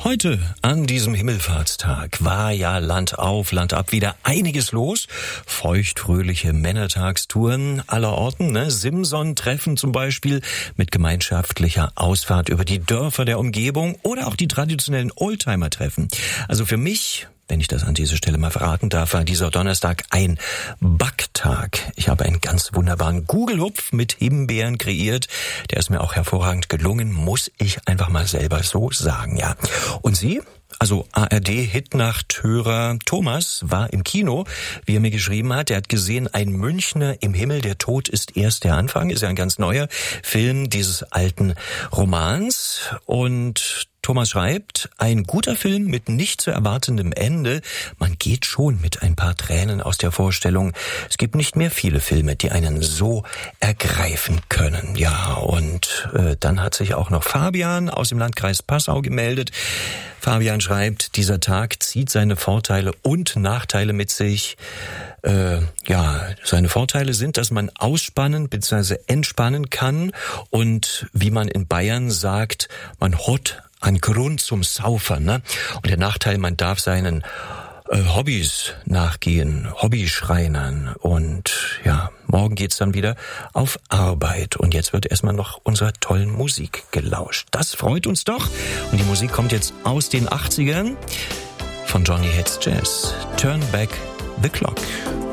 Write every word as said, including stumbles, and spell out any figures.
Heute, an diesem Himmelfahrtstag, war ja Land auf, Land ab wieder einiges los. Feuchtfröhliche Männertagstouren aller Orten, ne? Simson-Treffen zum Beispiel mit gemeinschaftlicher Ausfahrt über die Dörfer der Umgebung oder auch die traditionellen Oldtimer-Treffen. Also für mich, wenn ich das an dieser Stelle mal verraten darf, war dieser Donnerstag ein Backtag. Ich habe einen ganz wunderbaren Gugelhupf mit Himbeeren kreiert. Der ist mir auch hervorragend gelungen, muss ich einfach mal selber so sagen, ja. Und Sie? Also A R D-Hitnacht-Hörer Thomas war im Kino, wie er mir geschrieben hat. Er hat gesehen, ein Münchner im Himmel, der Tod ist erst der Anfang. Ist ja ein ganz neuer Film dieses alten Romans. Und Thomas schreibt, ein guter Film mit nicht zu erwartendem Ende. Man geht schon mit ein paar Tränen aus der Vorstellung. Es gibt nicht mehr viele Filme, die einen so ergreifen können. Ja, und äh, dann hat sich auch noch Fabian aus dem Landkreis Passau gemeldet. Fabian schreibt, dieser Tag zieht seine Vorteile und Nachteile mit sich. Äh, ja, seine Vorteile sind, dass man ausspannen bzw. entspannen kann und wie man in Bayern sagt, man hat einen Grund zum Saufern, ne? Und der Nachteil, man darf seinen äh, Hobbys nachgehen, Hobbyschreinern und ja, morgen geht's dann wieder auf Arbeit und jetzt wird erstmal noch unserer tollen Musik gelauscht. Das freut uns doch und die Musik kommt jetzt aus den achtzigern von Johnny Hates Jazz. Turn Back the Clock.